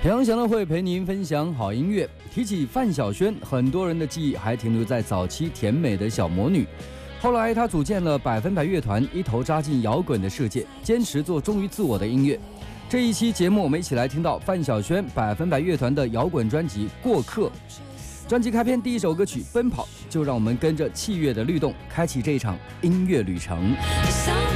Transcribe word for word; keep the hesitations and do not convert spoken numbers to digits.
平阳祥乐会陪您分享好音乐。提起范晓萱，很多人的记忆还停留在早期甜美的小魔女。后来她组建了百分百乐团，一头扎进摇滚的世界，坚持做忠于自我的音乐。这一期节目，我们一起来听到范晓萱百分百乐团的摇滚专辑《过客》。专辑开篇第一首歌曲《奔跑》，就让我们跟着器乐的律动，开启这一场音乐旅程。